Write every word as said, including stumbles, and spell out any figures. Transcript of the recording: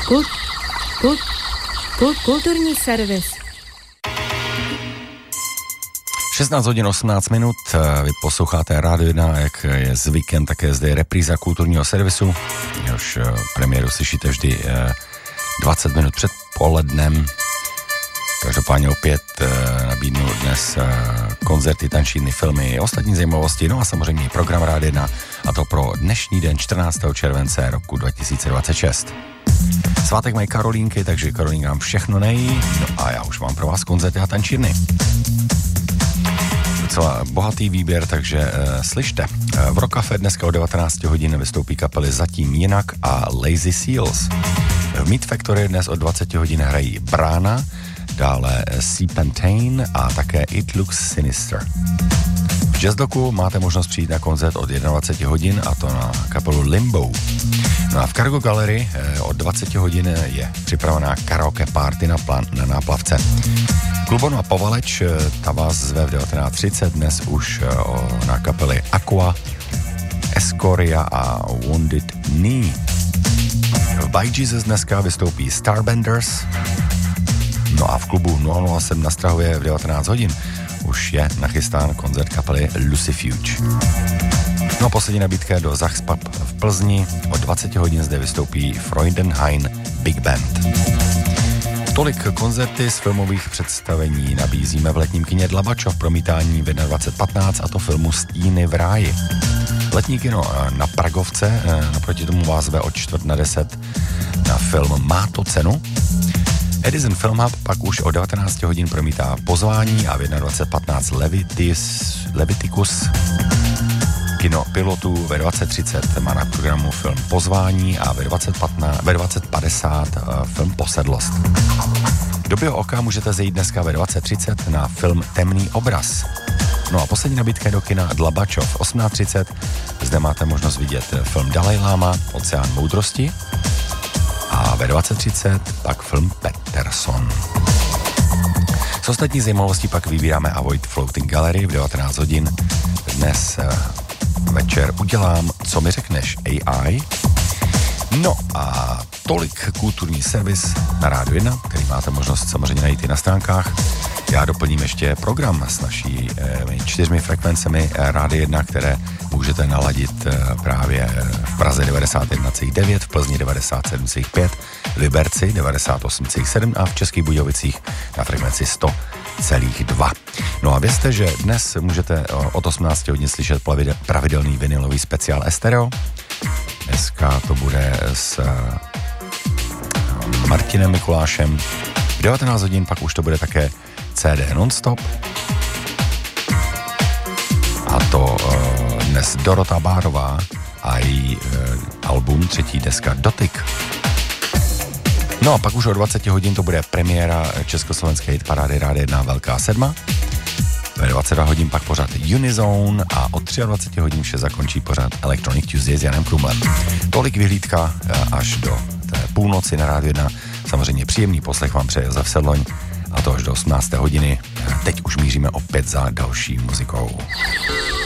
Kult, kult, kult, kulturní servis. šestnáct hodin osmnáct minut, vy posloucháte Rádio jedna, jak je zvykem, také zde je repríza kulturního servisu, jehož premiéru slyšíte vždy dvacet minut před polednem. Každopádně opět nabídnu dnes koncerty, tančírny, filmy, ostatní zajímavosti, no a samozřejmě program Rádia jedna, a to pro dnešní den čtrnáctého července roku dva tisíce dvacet šest. Svátek mají Karolínky, takže Karolínka vám všechno nejí, no a já už mám pro vás koncerty a tančírny. Docela bohatý výběr, takže uh, slyšte. Uh, v Rock Café dneska o devatenáct hodin vystoupí kapely Zatím jinak a Lazy Seals. V Meat Factory dnes o dvacet hodin hrají Brána, dále Sea-Pantane a také It Looks Sinister. V Jazzdoku máte možnost přijít na koncert od dvacet jedna hodin, a to na kapelu Limbo. No a v Cargo Gallery eh, od dvacet hodin je připravená karaoke party na, plán, na náplavce. Klubonu a Povaleč, ta vás zve v devatenáct třicet dnes už o, na kapely Aqua, Escoria a Wounded Knee. V By Jesus dneska vystoupí Starbenders, no a v klubu nula nula sedm na Strahově v devatenáct hodin už je nachystán koncert kapely Lucifuge. No a poslední nabídka do Zachs Pub v Plzni, o dvacet hodin zde vystoupí Freudenhain Big Band. Tolik koncerty z filmových představení nabízíme v letním kině Dlabačov promítání v dvacet jedna patnáct, a to filmu Stíny v ráji. Letní kino na Pragovce, naproti tomu vás ve od čtvrt na deset na film Má to cenu. Edison Film Hub pak už o devatenáct hodin promítá Pozvání a v dvacet jedna patnáct Levitis, Leviticus. Kino Pilotů ve dvacet třicet má na programu film Pozvání a ve dvacet patnáct, ve dvacet padesát uh, film Posedlost. Do Bio oka můžete zajít dneska ve dvacet třicet na film Temný obraz. No a poslední nabídka do kina Dlabačov osmnáct třicet. Zde máte možnost vidět film Dalaj Lama, Oceán moudrosti. A ve dvacet třicet pak film Peterson. Z ostatní zajímavostí pak vybíráme Avoid Floating Gallery v devatenáct hodin. Dnes uh, večer udělám Co mi řekneš A I. No a tolik kulturní servis na Rádiu jedna, který máte možnost samozřejmě najít i na stránkách. Já doplním ještě program s naší eh, čtyřmi frekvencemi Rádia jedna, které můžete naladit eh, právě v Praze devadesát jedna celá devět, v Plzni devadesát sedm celá pět, v Liberci devadesát osm celá sedm a v Českých Budějovicích na frekvenci sto celá dva. No a vězte, že dnes můžete od osmnáct hodin slyšet pravidelný vinilový speciál Estereo. Dneska to bude s Martinem Mikulášem. V devatenáct hodin pak už to bude také C D Nonstop. A to dnes Dorota Bárová a její album, třetí deska Dotyk. No a pak už o dvacet hodin to bude premiéra československé hitparády Rádia jedna Velká sedma. Ve dvacet dva hodin pak pořád Unizone a od dvacet tři hodin vše zakončí pořád Electronic Tuesday s Janem Krumlem. Tolik vyhlídka až do té půlnoci na Rádiu jedna. Samozřejmě příjemný poslech vám přeje Josef Sedloň, a to až do osmnácté hodiny. Teď už míříme opět za další muzikou.